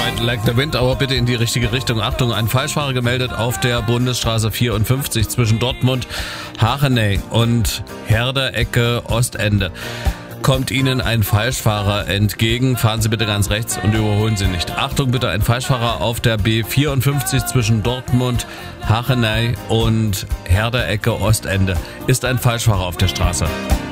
Ride Like the Wind, aber bitte in die richtige Richtung. Achtung, ein Falschfahrer gemeldet auf der Bundesstraße 54 zwischen Dortmund, Hachenay und Herder Ecke Ostende. Kommt Ihnen ein Falschfahrer entgegen, fahren Sie bitte ganz rechts und überholen Sie nicht. Achtung bitte, ein Falschfahrer auf der B54 zwischen Dortmund, Hachenay und Herder Ecke Ostende. Ist ein Falschfahrer auf der Straße.